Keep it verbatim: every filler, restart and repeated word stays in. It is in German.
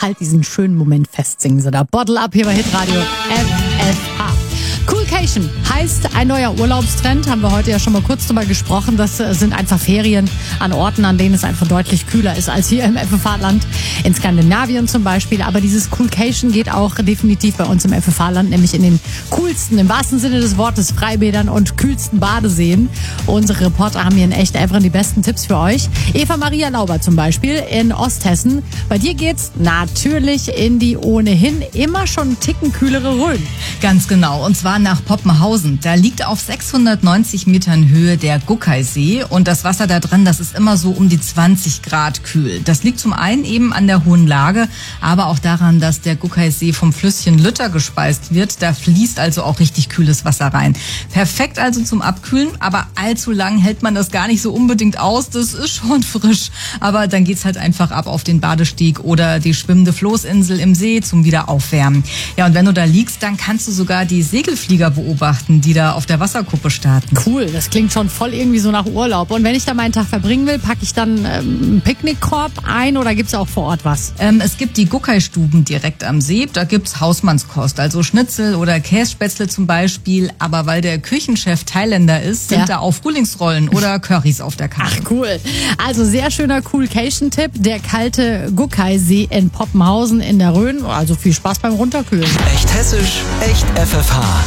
halt diesen schönen Moment fest, singen sie da. Bottle Up hier bei Hitradio F F H. Coolcation heißt ein neuer Urlaubstrend, haben wir heute ja schon mal kurz drüber gesprochen. Das sind einfach Ferien an Orten, an denen es einfach deutlich kühler ist als hier im F F H-Land, in Skandinavien zum Beispiel. Aber dieses Coolcation geht auch definitiv bei uns im F F H-Land, nämlich in den coolsten, im wahrsten Sinne des Wortes, Freibädern und kühlsten Badeseen. Unsere Reporter haben hier in echt einfach die besten Tipps für euch. Eva Maria Lauber zum Beispiel in Osthessen. Bei dir geht's natürlich in die ohnehin immer schon einen Ticken kühlere Rhön. Ganz genau, und zwar nach Poppenhausen. Da liegt auf sechshundertneunzig Metern Höhe der Guckeisee und das Wasser da drin, das ist immer so um die zwanzig Grad kühl. Das liegt zum einen eben an der hohen Lage, aber auch daran, dass der Guckeisee vom Flüsschen Lütter gespeist wird. Da fließt also auch richtig kühles Wasser rein. Perfekt also zum Abkühlen, aber allzu lang hält man das gar nicht so unbedingt aus. Das ist schon frisch, aber dann geht's halt einfach ab auf den Badesteg oder die schwimmende Floßinsel im See zum Wiederaufwärmen. Ja, und wenn du da liegst, dann kannst du sogar die Segelflieger beobachten, die da auf der Wasserkuppe starten. Cool, das klingt schon voll irgendwie so nach Urlaub. Und wenn ich da meinen Tag verbringen will, packe ich dann ähm, einen Picknickkorb ein oder gibt's auch vor Ort was? Ähm, es gibt die Guckei-Stuben direkt am See. Da gibt's Hausmannskost, also Schnitzel oder Kässpätzle zum Beispiel. Aber weil der Küchenchef Thailänder ist, sind ja. da auch Frühlingsrollen oder Currys auf der Karte. Ach cool. Also sehr schöner Coolcation-Tipp. Der kalte Guckeisee in Poppenhausen in der Rhön. Also viel Spaß beim Runterkühlen. Echt hessisch, echt F F H.